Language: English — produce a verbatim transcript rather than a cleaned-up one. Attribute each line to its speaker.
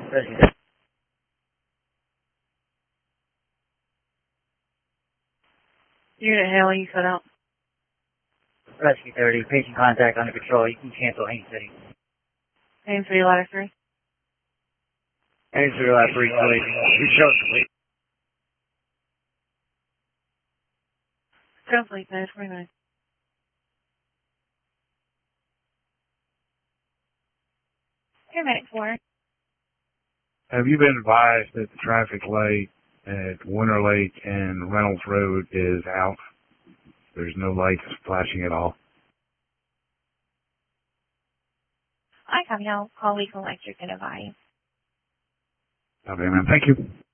Speaker 1: Rescue.
Speaker 2: Unit Haley, you cut out.
Speaker 1: Rescue thirty, patient contact under control. You can cancel Haines City.
Speaker 2: Haines City, ladder three.
Speaker 1: Haines City, ladder three, complete. We show complete.
Speaker 2: Complete, nine twenty-nine. Paramedic four.
Speaker 3: Have you been advised that the traffic light at Winter Lake and Reynolds Road is out? There's no lights flashing at all.
Speaker 2: I have no call Legal Electric and advise.
Speaker 3: Okay, ma'am. Thank you.